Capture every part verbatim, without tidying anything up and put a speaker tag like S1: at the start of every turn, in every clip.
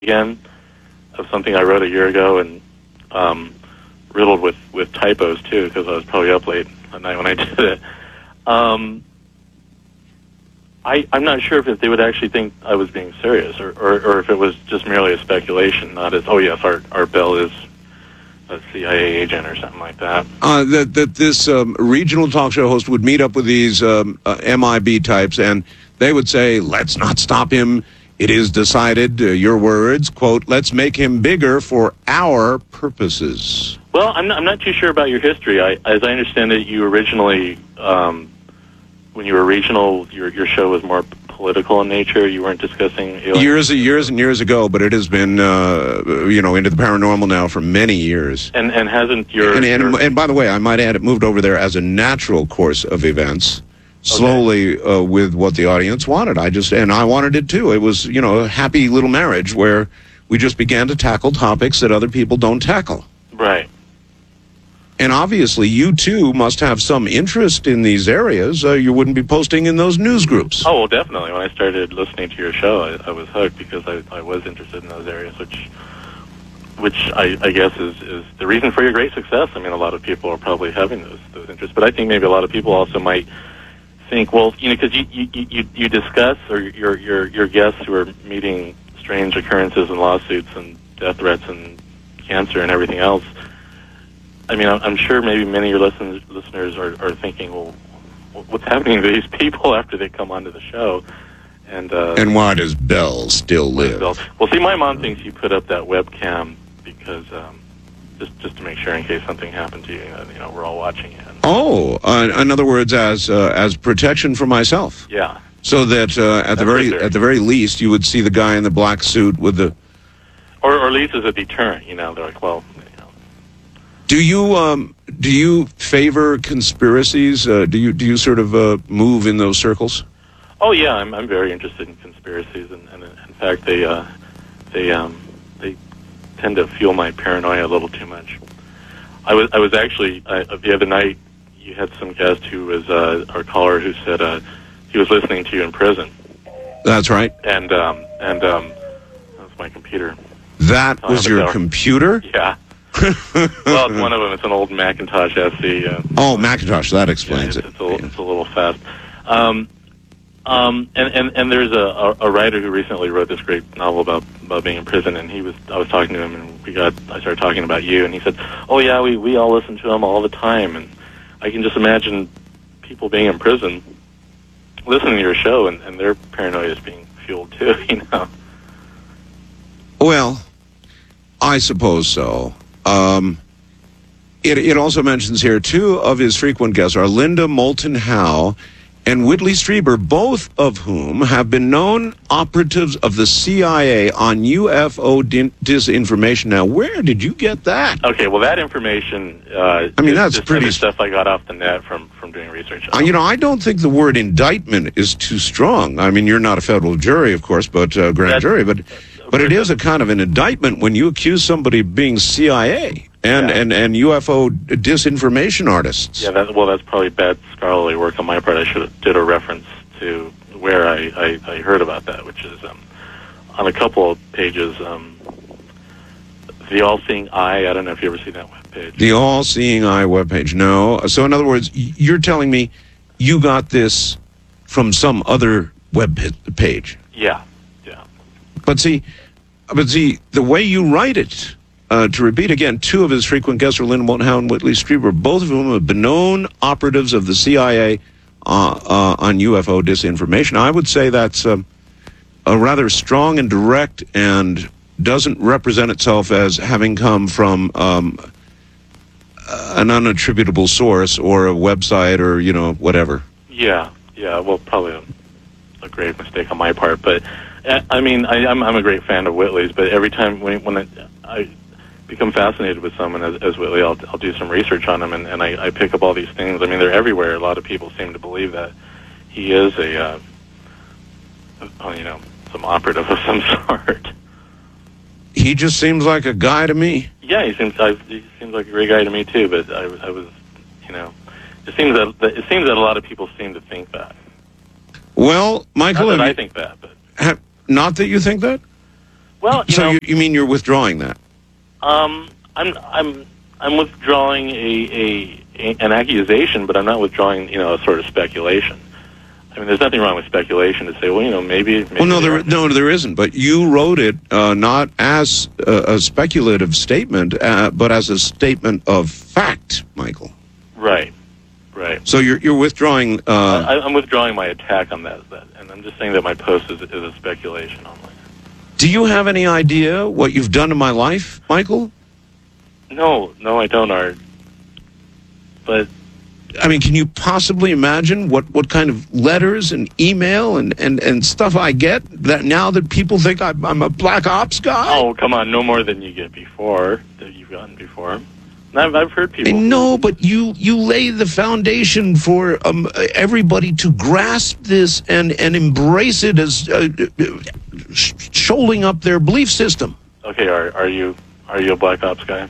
S1: again of something I wrote a year ago, and um, riddled with, with typos too, because I was probably up late at night when I did it. Um, I, I'm not sure if they would actually think I was being serious, or, or, or if it was just merely a speculation, not as, oh yes, Art, Art Bell is a C I A agent or something like that.
S2: Uh, that, that this um, regional talk show host would meet up with these um, uh, M I B types, and they would say, let's not stop him. It is decided, uh, your words, quote, let's make him bigger for our purposes.
S1: Well, I'm not, I'm not too sure about your history. I, as I understand it, you originally, um, when you were regional, your your show was more political in nature. You weren't discussing aliens.
S2: Years and years and years ago, but it has been, uh, you know, into the paranormal now for many years.
S1: And and hasn't your
S2: and and,
S1: your,
S2: and by the way, I might add, it moved over there as a natural course of events. Slowly, okay. uh, with what the audience wanted. I just, and I wanted it too. It was, you know, a happy little marriage where we just began to tackle topics that other people don't tackle.
S1: Right.
S2: And obviously, you too must have some interest in these areas. Uh, you wouldn't be posting in those news groups.
S1: Oh, well, definitely. When I started listening to your show, I, I was hooked because I, I was interested in those areas, which, which I, I guess is, is the reason for your great success. I mean, a lot of people are probably having those those interests, but I think maybe a lot of people also might think, well, you know, because you, you, you, you discuss, or your, your, your guests who are meeting strange occurrences and lawsuits and death threats and cancer and everything else, I mean, I'm sure maybe many of your listeners, listeners are, are thinking, well, what's happening to these people after they come onto the show? And uh,
S2: and why does Bell still live?
S1: Bell? Well, see, my mom thinks you put up that webcam because um, just just to make sure in case something happened to you, you know, we're all watching it.
S2: Oh, uh, in other words, as uh, as protection for myself.
S1: Yeah.
S2: So that uh, at
S1: That's
S2: the very
S1: right
S2: at the very least, you would see the guy in the black suit with the.
S1: Or, or at least as a deterrent, you know. They're like, well, you know.
S2: Do you um do you favor conspiracies? Uh, do you do you sort of uh, move in those circles?
S1: Oh yeah, I'm I'm very interested in conspiracies, and, and in fact, they uh, they um they tend to fuel my paranoia a little too much. I was I was actually uh, the other night. You had some guest who was uh, our caller who said uh, he was listening to you in prison.
S2: That's right.
S1: And um, and um, that was my computer.
S2: That was your
S1: tower.
S2: computer?
S1: Yeah. Well, it's one of them. It's an old Macintosh S C. Uh,
S2: oh, Macintosh. That explains
S1: yeah, it's,
S2: it.
S1: It's a, little, it's a little fast. Um, um, and, and, and there's a, a, a writer who recently wrote this great novel about, about being in prison, and he was I was talking to him, and we got I started talking about you, and he said, "Oh yeah, we we all listen to him all the time," and I can just imagine people being in prison listening to your show, and, and their paranoia is being fueled too. You know.
S2: Well, I suppose so. Um, it, it also mentions here two of his frequent guests are Linda Moulton Howe and Whitley Strieber, both of whom have been known operatives of the C I A on U F O din- disinformation. Now, where did you get that?
S1: Okay, well, that information, uh,
S2: I mean,
S1: is
S2: that's
S1: just
S2: pretty
S1: stuff I got off the net from, from doing research.
S2: Uh, you know, I don't think the word indictment is too strong. I mean, you're not a federal jury, of course, but uh, grand
S1: That's,
S2: jury, but but it is a kind of an indictment when you accuse somebody of being C I A and,
S1: yeah.
S2: and, and U F O disinformation artists.
S1: Yeah, that, well, that's probably bad scholarly work on my part. I should have did a reference to where I, I, I heard about that, which is um, on a couple of pages. Um, the All-Seeing Eye, I don't know if you ever seen that webpage.
S2: The All-Seeing Eye webpage, no. So in other words, you're telling me you got this from some other web page.
S1: Yeah, yeah.
S2: But see, but see, the way you write it, uh, to repeat again, two of his frequent guests are Linda Moulton Howe and Whitley Strieber, both of whom have been known operatives of the C I A uh, uh, on U F O disinformation. I would say that's um, a rather strong and direct and doesn't represent itself as having come from um, an unattributable source or a website or, you know, whatever.
S1: Yeah, yeah, well, probably a, a grave mistake on my part, but I mean, I, I'm I'm a great fan of Whitley's, but every time when when I, I become fascinated with someone as, as Whitley, I'll I'll do some research on him, and, and I, I pick up all these things. I mean, they're everywhere. A lot of people seem to believe that he is a, uh, a you know, some operative of some sort.
S2: He just seems like a guy to me.
S1: Yeah, he seems I, he seems like a great guy to me too. But I, I was, you know, it seems that it seems that a lot of people seem to think that.
S2: Well, Michael,
S1: not that
S2: I
S1: I think that, but
S2: have, not that you think that.
S1: Well, you
S2: so
S1: know,
S2: you, you mean you're withdrawing that?
S1: um, I'm I'm I'm withdrawing a, a, a an accusation, but I'm not withdrawing, you know, a sort of speculation. I mean, there's nothing wrong with speculation to say, well, you know, maybe. maybe
S2: Well, no,
S1: they
S2: there
S1: are.
S2: no, there isn't. But you wrote it uh, not as a, a speculative statement, uh, but as a statement of fact, Michael.
S1: Right, right.
S2: So you're you're withdrawing. Uh,
S1: I, I'm withdrawing my attack on that, that, and I'm just saying that my post is, is a speculation only.
S2: do you have any idea what you've done to my life, Michael?
S1: No, no, I don't, Art. But
S2: I mean, can you possibly imagine what, what kind of letters and email and, and, and stuff I get that now that people think I'm, I'm a black ops guy?
S1: oh, come on, no more than you get before that you've gotten before. And I've I've heard
S2: I
S1: people.
S2: know, but you, you lay the foundation for um, everybody to grasp this and, and embrace it as uh, sh- shoaling up their belief system.
S1: Okay, are are you are you a black ops guy?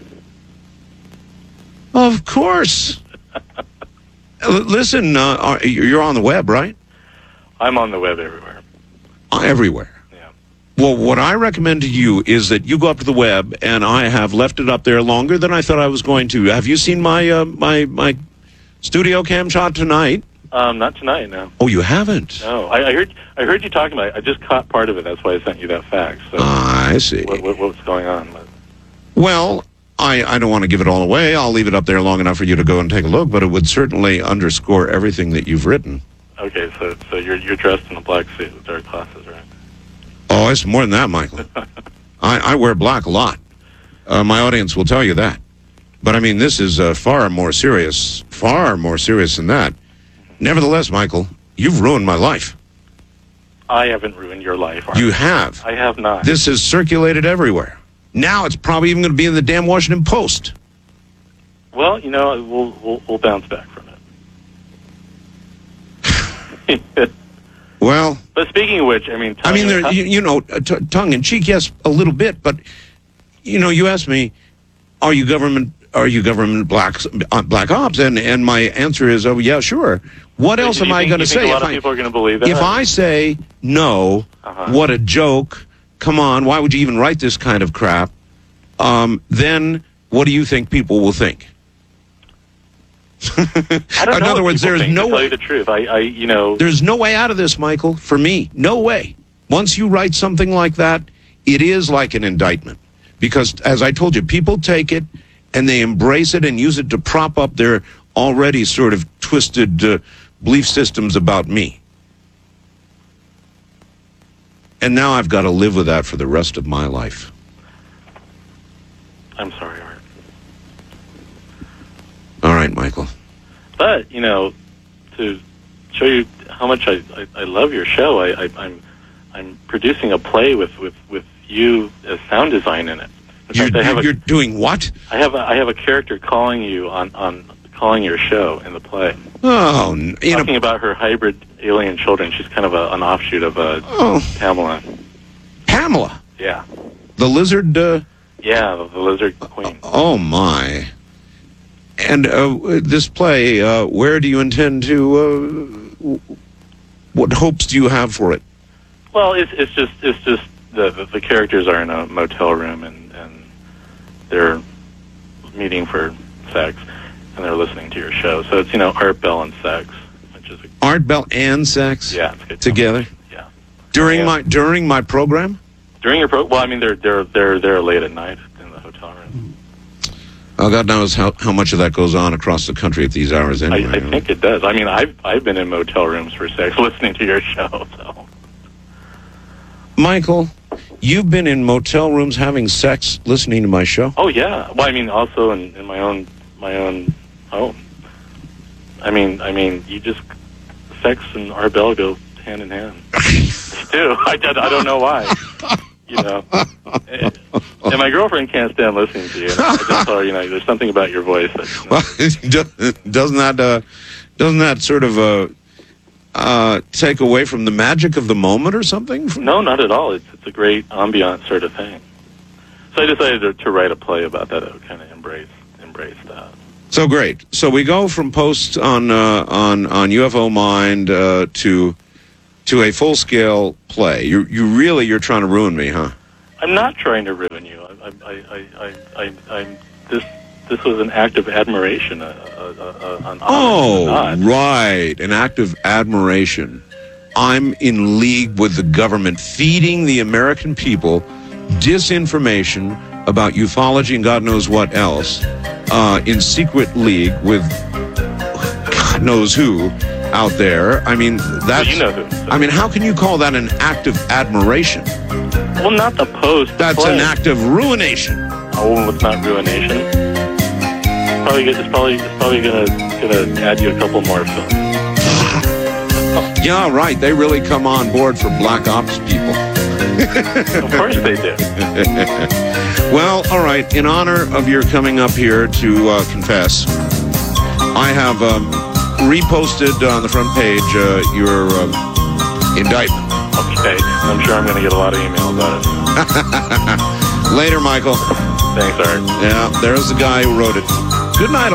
S2: Of course. L- Listen, uh, are- you're on the web, right?
S1: I'm on the web everywhere.
S2: Uh, Everywhere.
S1: Yeah.
S2: Well, what I recommend to you is that you go up to the web, and I have left it up there longer than I thought I was going to. Have you seen my uh, my my studio cam shot tonight?
S1: Um, not tonight, no.
S2: Oh, you haven't?
S1: No, I, I heard I heard you talking about it. I just caught part of it. That's why I sent you that fax. So
S2: Ah, I see.
S1: what, what what's going on? But,
S2: Well, I, I don't want to give it all away. I'll leave it up there long enough for you to go and take a look, but it would certainly underscore everything that you've written.
S1: okay, so so you're you're dressed in a black suit with dark glasses, right?
S2: Oh, it's more than that, Michael. I, I wear black a lot. Uh, my audience will tell you that. But, I mean, this is uh, far more serious, far more serious than that. Nevertheless, Michael, you've ruined my life.
S1: I haven't ruined your life, Art.
S2: You have.
S1: I have not.
S2: This has circulated everywhere. Now it's probably even going to be in the damn Washington Post.
S1: Well, you know, we'll we'll, we'll bounce back from it.
S2: Well,
S1: But speaking of which, I mean,
S2: I mean, there,
S1: Tanya-
S2: you, you know, uh, t- tongue in cheek, yes, a little bit, but you know, you asked me, "Are you government? Are you government black uh, black ops?" And and my answer is, "Oh, yeah, sure." What
S1: Do
S2: else
S1: you
S2: am I
S1: think-
S2: going to
S1: you think
S2: say?
S1: A lot
S2: If
S1: of
S2: I,
S1: people are going to believe that.
S2: if I say no,
S1: Uh-huh.
S2: what a joke! Come on, why would you even write this kind of crap? Um, then what do you think people will think?
S1: I don't
S2: In
S1: know
S2: other
S1: what
S2: words,
S1: people
S2: there's
S1: think,
S2: no
S1: to tell
S2: way.
S1: you the truth. I, I, you know,
S2: There's no way out of this, Michael, for me. No way. Once you write something like that, it is like an indictment. Because, as I told you, people take it and they embrace it and use it to prop up their already sort of twisted uh, belief systems about me. And now I've got to live with that for the rest of my life.
S1: I'm sorry, Art.
S2: All right, Michael.
S1: But you know, to show you how much I, I, I love your show, I, I, I'm I'm producing a play with, with, with you as sound design in it. In
S2: You're,
S1: fact, I have a
S2: you're doing what?
S1: I have a, I have a character calling you on, on calling your show in the play,
S2: Oh, n- you
S1: talking
S2: know,
S1: about her hybrid alien children. She's kind of a, an offshoot of uh,
S2: oh,
S1: Pamela.
S2: Pamela,
S1: Yeah,
S2: the lizard. Uh,
S1: yeah, the, the lizard queen.
S2: Oh, my. And uh, this play, uh, where do you intend to, uh, what hopes do you have for it?
S1: Well, it's it's just it's just the the, the characters are in a motel room and, and they're meeting for sex and they're listening to your show. So it's, you know, Art Bell and sex, which is a,
S2: Art Bell and sex
S1: yeah, it's good.
S2: together
S1: Yeah.
S2: during
S1: Yeah.
S2: my during my program?
S1: During your pro, well, I mean, they're they're they're there late at night in the hotel room.
S2: Oh, God knows how, how much of that goes on across the country at these hours
S1: I,
S2: anyway.
S1: I think it does. I mean, I've I've been in motel rooms for sex listening to your show. So
S2: Michael, you've been in motel rooms having sex listening to my show?
S1: oh yeah. Well, I mean, also in, in my own my own home. I mean, I mean, you just sex and Art Bell go hand in hand. They do. I, I don't know why. You know, and my girlfriend can't stand listening to you. I just tell her, you know, there's something about your voice that.
S2: Well, doesn't that uh, doesn't that sort of uh, uh, take away from the magic of the moment or something?
S1: No, not at all. It's it's a great ambient sort of thing. So I decided to, to write a play about that. I would kind of embrace embrace that.
S2: So great. So we go from posts on uh, on on U F O Mind uh, to to a full scale play. You you really you're trying to ruin me, huh?
S1: I'm not trying to ruin you. I, I, I, I, I, I'm this. This was an act of admiration. A, a, a, an honor,
S2: Oh,
S1: a nod.
S2: right. An act of admiration. I'm in league with the government, feeding the American people disinformation about ufology and God knows what else, uh, in secret league with God knows who out there. I mean, that's...
S1: Well, you know who. So.
S2: I mean, how can you call that an act of admiration?
S1: Well, not the Post.
S2: That's
S1: play.
S2: an act of ruination.
S1: Oh, it's not ruination. Probably, it's probably, it's probably gonna, gonna add you a couple more films.
S2: Yeah, right. They really come on board for black ops people.
S1: Of course they do.
S2: Well, all right. In honor of your coming up here to uh, confess, I have um, reposted on the front page uh, your uh, indictment.
S1: Okay, I'm sure I'm going to get a lot of emails on it.
S2: Later, Michael.
S1: Thanks, Art.
S2: Yeah, there's the guy who wrote it. Good night.